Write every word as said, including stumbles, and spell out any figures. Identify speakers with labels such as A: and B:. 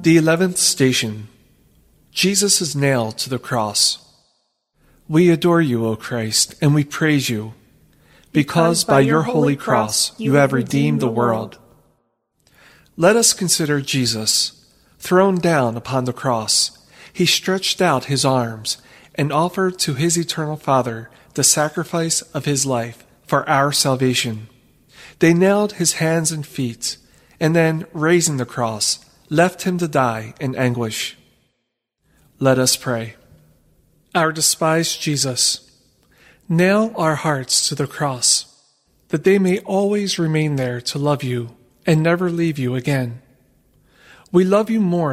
A: The eleventh station. Jesus is nailed to the cross. We adore you, O Christ, and we praise you, because by your holy cross you have redeemed the world. Let us consider Jesus. Thrown down upon the cross, he stretched out his arms and offered to his eternal Father the sacrifice of his life for our salvation. They nailed his hands and feet, and then, raising the cross, left him to die in anguish. Let us pray. Our despised Jesus, nail our hearts to the cross, that they may always remain there to love you and never leave you again. We love you more